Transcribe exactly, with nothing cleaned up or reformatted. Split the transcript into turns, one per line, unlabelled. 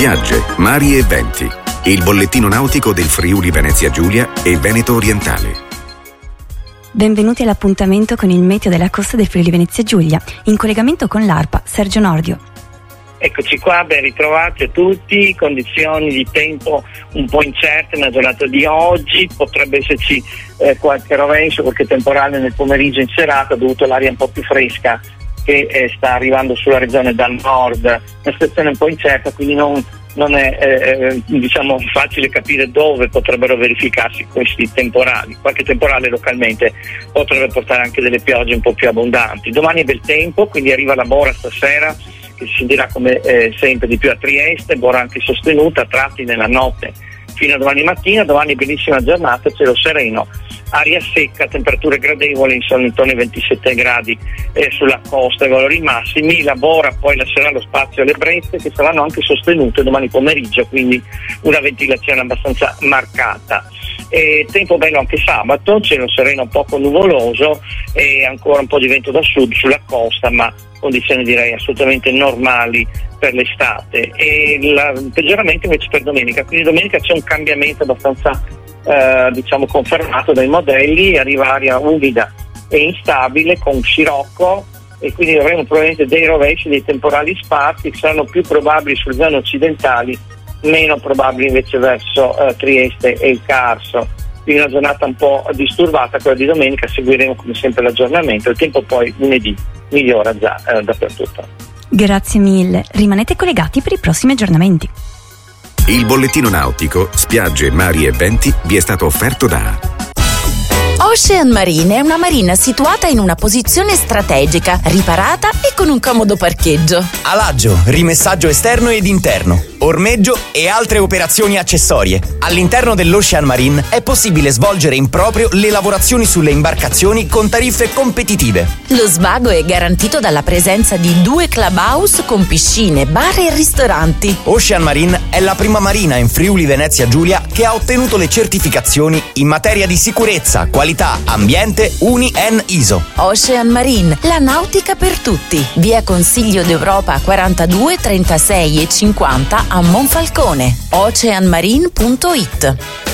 spiagge, mari e venti. Il bollettino nautico del Friuli Venezia Giulia e Veneto Orientale.
Benvenuti all'appuntamento con il meteo della costa del Friuli Venezia Giulia, in collegamento con l'ARPA. Sergio Nordio.
Eccoci qua, ben ritrovati a tutti. Condizioni di tempo un po' incerte nella giornata di oggi, potrebbe esserci eh, qualche rovescio, qualche temporale nel pomeriggio in serata dovuto all'aria un po' più fresca che eh, sta arrivando sulla regione dal nord. Una situazione un po' incerta, quindi non, non è eh, diciamo facile capire dove potrebbero verificarsi questi temporali. Qualche temporale localmente potrebbe portare anche delle piogge un po' più abbondanti. Domani è bel tempo, quindi arriva la bora stasera, che si sentirà come eh, sempre di più a Trieste, bora anche sostenuta, a tratti nella notte fino a domani mattina. Domani bellissima giornata, cielo sereno, aria secca, temperature gradevoli, sono intorno ai ventisette gradi eh, sulla costa, i valori massimi. La bora poi lascerà lo spazio alle brezze che saranno anche sostenute domani pomeriggio, quindi una ventilazione abbastanza marcata. E tempo bello anche sabato, cielo sereno poco nuvoloso e ancora un po' di vento da sud sulla costa, ma condizioni direi assolutamente normali per l'estate. E il peggioramento invece per domenica, quindi domenica c'è un cambiamento abbastanza eh, diciamo confermato dai modelli, arriva aria umida e instabile con scirocco e quindi avremo probabilmente dei rovesci, dei temporali sparsi che saranno più probabili sulle zone occidentali, meno probabili invece verso eh, Trieste e il Carso. Quindi una giornata un po' disturbata quella di domenica, seguiremo come sempre l'aggiornamento. Il tempo poi lunedì migliora già eh, dappertutto.
Grazie mille, rimanete collegati per i prossimi aggiornamenti.
Il bollettino nautico, spiagge, mari e venti vi è stato offerto da
Ocean Marine è una marina situata in una posizione strategica, riparata e con un comodo parcheggio.
Alaggio, rimessaggio esterno ed interno, ormeggio e altre operazioni accessorie. All'interno dell'Ocean Marine è possibile svolgere in proprio le lavorazioni sulle imbarcazioni con tariffe competitive.
Lo svago è garantito dalla presenza di due clubhouse con piscine, bar e ristoranti.
Ocean Marine è la prima marina in Friuli Venezia Giulia che ha ottenuto le certificazioni in materia di sicurezza, qualità, ambiente U N I E N I S O.
Ocean Marine, la nautica per tutti. Via Consiglio d'Europa quarantadue, trentasei e cinquanta a Monfalcone. ocean marine punto it.